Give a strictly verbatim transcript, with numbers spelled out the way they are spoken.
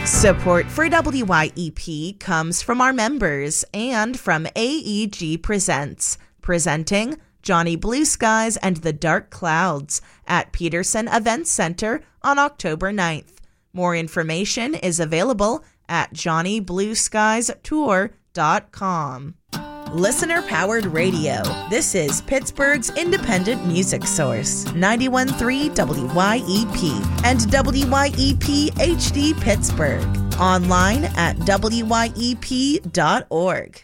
Support for W Y E P comes from our members and from A E G Presents, presenting Johnny Blue Skies and the Dark Clouds at Peterson Events Center on October ninth. More information is available at johnny blue skies tour dot com. Listener-powered radio. This is Pittsburgh's independent music source, ninety-one point three W Y E P and W Y E P H D Pittsburgh. Online at W Y E P dot org.